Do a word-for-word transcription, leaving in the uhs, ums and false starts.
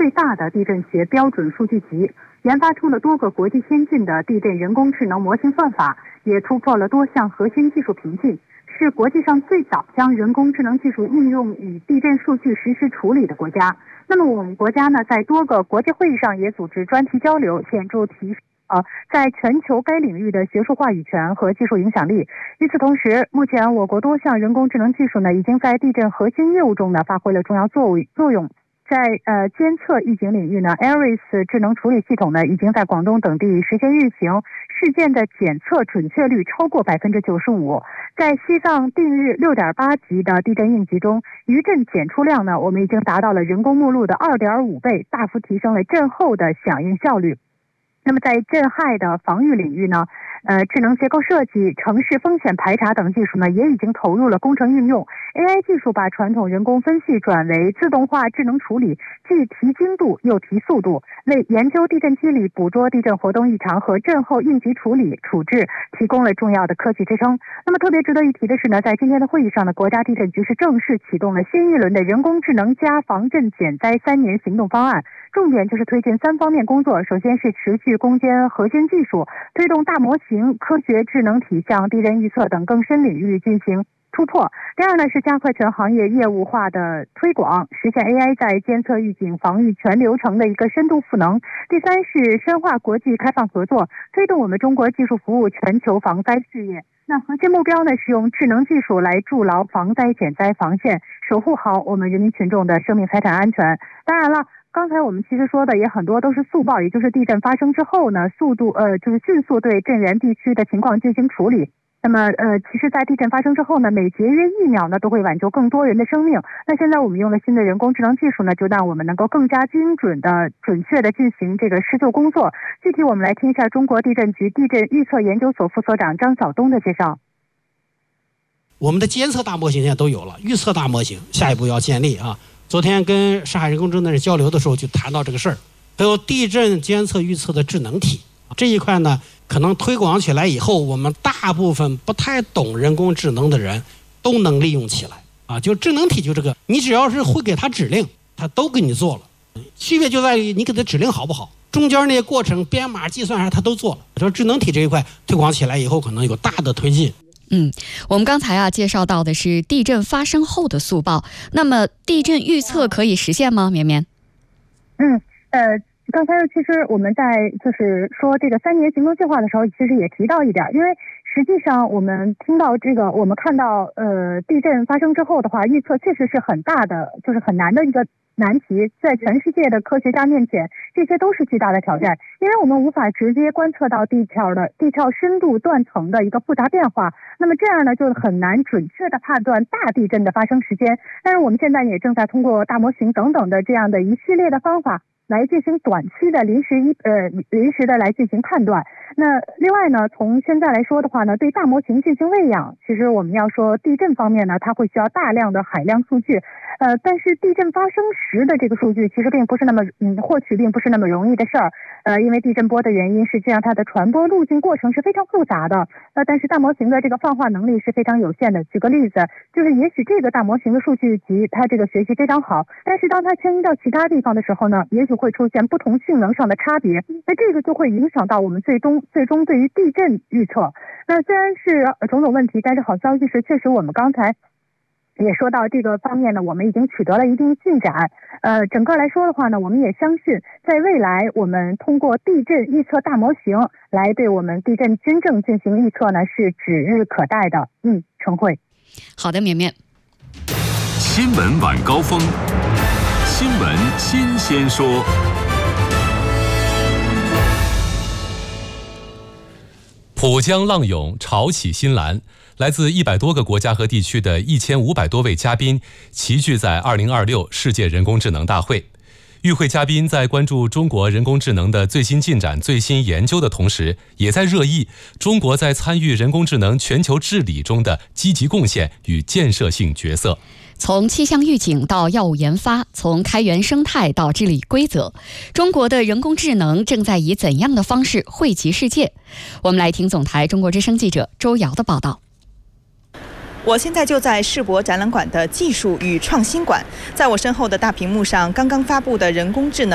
最大的地震学标准数据集，研发出了多个国际先进的地震人工智能模型算法，也突破了多项核心技术瓶颈，是国际上最早将人工智能技术应用与地震数据实时处理的国家。那么我们国家呢，在多个国际会议上也组织专题交流，显著提升呃，在全球该领域的学术话语权和技术影响力。与此同时，目前我国多项人工智能技术呢，已经在地震核心业务中呢发挥了重要作作用。在呃监测预警领域呢 ，ARIS 智能处理系统呢，已经在广东等地实现运行，事件的检测准确率超过百分之九十五。在西藏定日六点八级的地震应急中，余震检出量呢，我们已经达到了人工目录的二点五倍，大幅提升了震后的响应效率。那么在震害的防御领域呢，呃，智能结构设计、城市风险排查等技术呢，也已经投入了工程应用。A I 技术把传统人工分析转为自动化智能处理，既提精度又提速度，为研究地震机理、捕捉地震活动异常和震后应急处理处置提供了重要的科技支撑。那么特别值得一提的是呢，在今天的会议上呢，国家地震局是正式启动了新一轮的人工智能加防震减灾三年行动方案，重点就是推进三方面工作。首先是持续攻坚核心技术，推动大模型、科学智能体向地震预测等更深领域进行突破。第二呢，是加快全行业业务化的推广，实现 A I 在监测预警防御全流程的一个深度赋能。第三是深化国际开放合作，推动我们中国技术服务全球防灾事业。那核心目标呢，是用智能技术来筑牢防灾减灾防线，守护好我们人民群众的生命财产安全。当然了，刚才我们其实说的也很多都是速报，也就是地震发生之后呢，速度呃就是迅速对震源地区的情况进行处理。那么呃，其实在地震发生之后呢，每节约一秒呢都会挽救更多人的生命。那现在我们用了新的人工智能技术呢，就让我们能够更加精准的、准确的进行这个施救工作。具体我们来听一下中国地震局地震预测研究所副所长张晓东的介绍。 我们的监测大模型现在都有了，预测大模型下一步要建立啊。昨天跟上海人工智能交流的时候就谈到这个事儿，还有地震监测预测的智能体这一块呢，可能推广起来以后，我们大部分不太懂人工智能的人都能利用起来啊。就智能体就这个，你只要是会给它指令，它都给你做了。区别就在于你给它指令好不好，中间那些过程编码计算啥它都做了。说智能体这一块推广起来以后，可能有大的推进。 嗯，我们刚才啊介绍到的是地震发生后的速报，那么地震预测可以实现吗？绵绵？ 嗯，呃。刚才其实我们在就是说这个三年行动计划的时候，其实也提到一点，因为实际上我们听到这个，我们看到呃地震发生之后的话，预测确实是很大的，就是很难的一个难题，在全世界的科学家面前，这些都是巨大的挑战，因为我们无法直接观测到地壳的地壳深度断层的一个复杂变化，那么这样呢就很难准确的判断大地震的发生时间。但是我们现在也正在通过大模型等等的这样的一系列的方法来进行短期的临时一呃临时的来进行判断。那另外呢，从现在来说的话呢，对大模型进行喂养，其实我们要说地震方面呢，它会需要大量的海量数据，呃，但是地震发生时的这个数据其实并不是那么嗯获取并不是那么容易的事儿，呃，因为地震波的原因，实际上它的传播路径过程是非常复杂的，呃，但是大模型的这个泛化能力是非常有限的。举个例子，就是也许这个大模型的数据集它这个学习非常好，但是当它迁移到其他地方的时候呢，也许会出现不同性能上的差别，那这个就会影响到我们最终最终对于地震预测。那虽然是种种问题，但是好消息是，确实我们刚才也说到这个方面呢，我们已经取得了一定进展。呃，整个来说的话呢，我们也相信，在未来我们通过地震预测大模型来对我们地震真正进行预测呢，是指日可待的。嗯，陈慧。 好的，绵绵。 新闻晚高峰，新闻新鲜说。 浦江浪涌，潮起新澜。来自一百多个国家和地区的一千五百多位嘉宾齐聚在二零二六世界人工智能大会。与会嘉宾在关注中国人工智能的最新进展、最新研究的同时，也在热议中国在参与人工智能全球治理中的积极贡献与建设性角色。 从气象预警到药物研发，从开源生态到治理规则，中国的人工智能正在以怎样的方式惠及世界？我们来听总台中国之声记者周瑶的报道。 我现在就在世博展览馆的技术与创新馆，在我身后的大屏幕上，刚刚发布的人工智能